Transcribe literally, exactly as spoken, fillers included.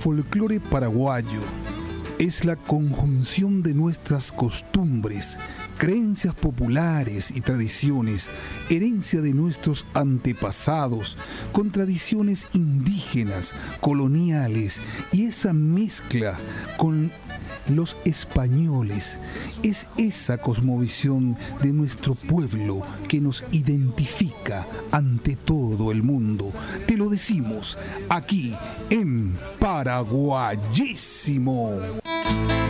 folclore paraguayo es la conjunción de nuestras costumbres, creencias populares y tradiciones, herencia de nuestros antepasados, con tradiciones indígenas, coloniales y esa mezcla con los españoles. Es esa cosmovisión de nuestro pueblo que nos identifica ante todo el mundo. Te lo decimos aquí en Paraguayísimo.